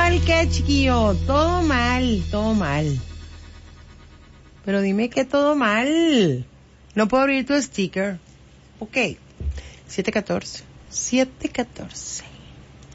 mal, ¿qué, chiquillo? Todo mal, todo mal. Pero dime que todo mal. No puedo abrir tu sticker. Ok. 714.